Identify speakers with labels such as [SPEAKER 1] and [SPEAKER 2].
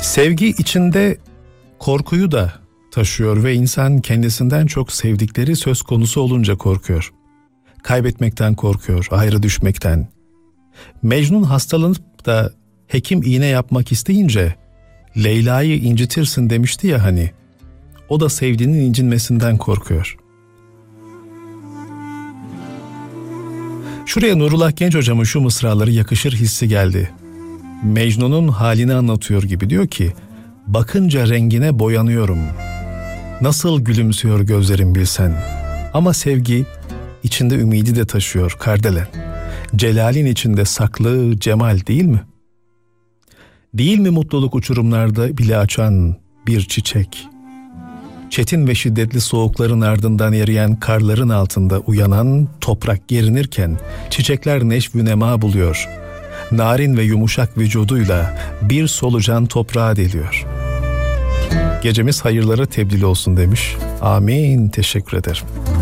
[SPEAKER 1] Sevgi içinde korkuyu da taşıyor ve insan kendisinden çok sevdikleri söz konusu olunca korkuyor. Kaybetmekten korkuyor, ayrı düşmekten. Mecnun hastalanıp da hekim iğne yapmak isteyince Leyla'yı incitirsin demişti ya hani. O da sevdiğinin incinmesinden korkuyor. Şuraya Nurullah Genç hocamın şu mısraları yakışır hissi geldi. Mecnun'un halini anlatıyor gibi, diyor ki, bakınca rengine boyanıyorum. Nasıl gülümsüyor gözlerim bilsen. Ama sevgi içinde ümidi de taşıyor Kardelen. Celalin içinde saklı cemal değil mi? Değil mi mutluluk uçurumlarda bile açan bir çiçek? Çetin ve şiddetli soğukların ardından eriyen karların altında uyanan toprak gerinirken çiçekler neşv-ü nema buluyor. Narin ve yumuşak vücuduyla bir solucan toprağa deliyor. Gecemiz hayırlara tebdil olsun demiş. Amin, teşekkür ederim.